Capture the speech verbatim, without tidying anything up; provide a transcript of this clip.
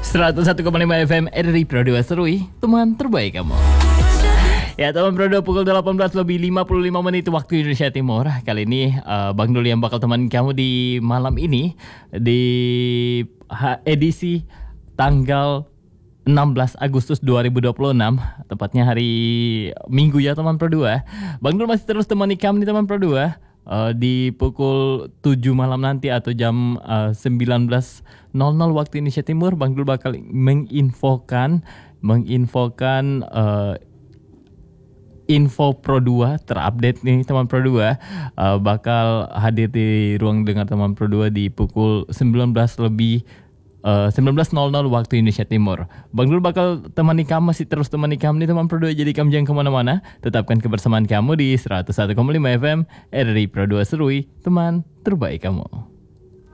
seratus satu koma lima F M R R I Pro dua Serui, teman terbaik kamu. Ya teman Pro dua, pukul delapan belas lebih lima puluh lima menit waktu Indonesia Timur. Kali ini uh, Bang Dul yang bakal teman kamu di malam ini di ha- edisi tanggal enam belas Agustus dua ribu dua puluh enam, tepatnya hari Minggu ya teman Pro dua. Bang Dul masih terus temani kamu nih teman Pro dua. Uh, di pukul tujuh malam nanti atau jam uh, sembilan belas nol nol waktu Indonesia Timur, Bang Dul bakal menginfokan menginfokan uh, info Pro dua terupdate nih teman Pro dua, uh, bakal hadir di ruang dengar teman Pro dua di pukul sembilan belas lebih uh, sembilan belas nol nol waktu Indonesia Timur. Bang Dul bakal temani kamu, masih terus temani kamu nih teman Pro dua, jadi kamu jangan kemana-mana, tetapkan kebersamaan kamu di seratus satu koma lima F M R R I Pro dua Serui, teman terbaik kamu.